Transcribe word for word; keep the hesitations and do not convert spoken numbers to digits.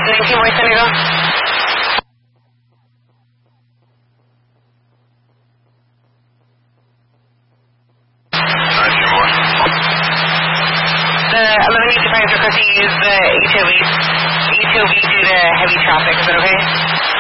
nineteen West San Diego. The eleven eighty-five is requesting you use the H O V, H O V due to heavy traffic. Is that okay?